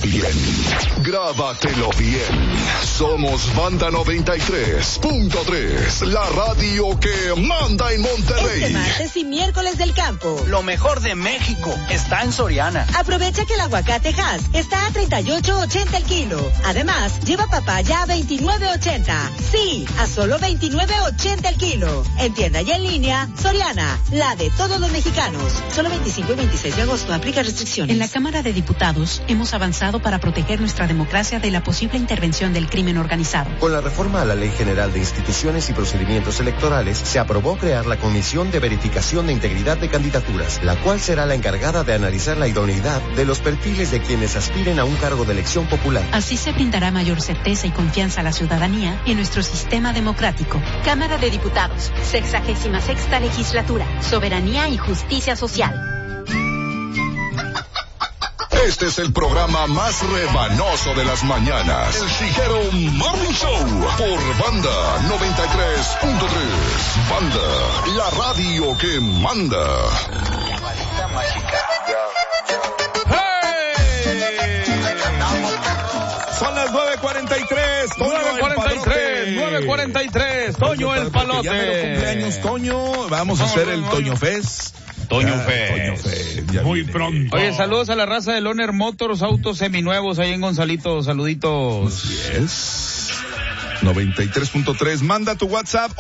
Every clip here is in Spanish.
bien. Grábatelo bien. Somos Banda 93.3, la radio que manda en Monterrey. Este martes y miércoles del campo. Lo mejor de México está en Soriana. Aprovecha que el aguacate Hass está a $38.80 el kilo. Además, lleva papaya a $29.80. Sí, a solo $29.80 el kilo. En tienda y en línea, Soriana, la de todos los mexicanos. Solo 25 y 26 de agosto. Aplica restricciones. En la Cámara de Diputados hemos avanzado para proteger nuestra democracia de la posible intervención del crimen organizado. Con la reforma a la Ley General de Instituciones y Procedimientos Electorales, se aprobó crear la Comisión de Verificación de Integridad de Candidaturas, la cual será la encargada de analizar la idoneidad de los perfiles de quienes aspiren a un cargo de elección popular. Así se brindará mayor certeza y confianza a la ciudadanía en nuestro sistema democrático. Cámara de Diputados, 66ª Legislatura, Soberanía y Justicia Social. Este es el programa más rebanoso de las mañanas. El Chiguero Morning Show por Banda 93.3. Banda, la radio que manda. ¡Hey! Son las 9:43. 9:43. Toño el Palote. Ya mero cumpleaños, Toño. Vamos a hacer el Toño Fest. Toño Fest. Muy pronto. Oye, saludos a la raza de Loner Motors, autos seminuevos ahí en Gonzalito, saluditos. Así es. 93.3. Manda tu WhatsApp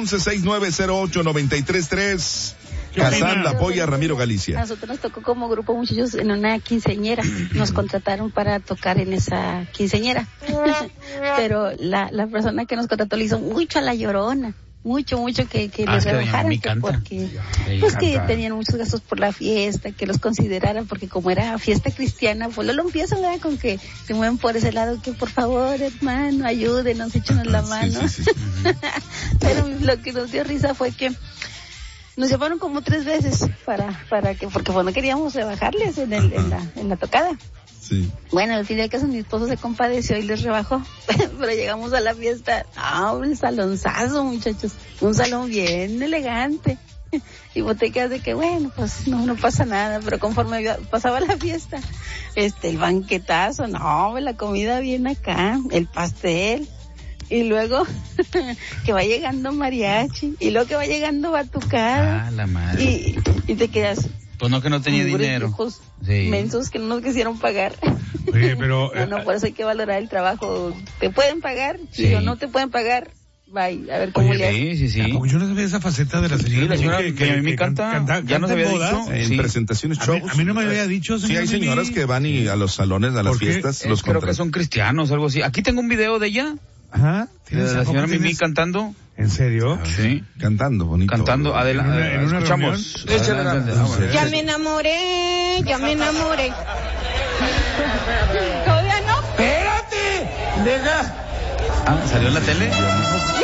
811-6908-933. Kazán la apoya Ramiro Galicia. A nosotros nos tocó como grupo muchachos en una quinceañera. Nos contrataron para tocar en esa quinceañera. Pero la persona que nos contrató le hizo mucho a la Llorona. Mucho que les rebajaran, porque pues que tenían muchos gastos por la fiesta, que los consideraran, porque como era fiesta cristiana, pues lo empiezan con que se mueven por ese lado, que por favor, hermano, ayúdenos, échenos la mano. Sí. Pero lo que nos dio risa fue que nos llevaron como 3 veces para que, porque no queríamos rebajarles en la tocada. Sí. Bueno, al fin de caso mi esposo se compadeció y les rebajó, pero llegamos a la fiesta, un salonzazo, muchachos, un salón bien elegante, y vos te quedas de que bueno, pues no pasa nada, pero conforme pasaba la fiesta, el banquetazo, la comida bien acá, el pastel, y luego que va llegando mariachi, y luego que va llegando batucada, la madre. y te quedas. Pues no, que no tenía dinero. Hijos mensos que no nos quisieron pagar. Oye, pero por eso hay que valorar el trabajo. ¿Te pueden pagar? Sí. O no te pueden pagar, bye. A ver cómo le haces. Sí. Como yo no sabía esa faceta de la señora. Sí, la señora que a mí me canta, ya nos había dicho. En presentaciones, shows. A mí no me había dicho, señor. Sí, hay señoras que van a los salones, a las fiestas. Los creo que son cristianos, algo así. Aquí tengo un video de ella. Ajá. De la señora Mimi cantando. ¿En serio? Sí. Cantando, bonito. Cantando, adelante. Escuchamos. Ya me enamoré. ¿Todavía no? ¡Espérate! ¡Deja! ¿Salió en la tele?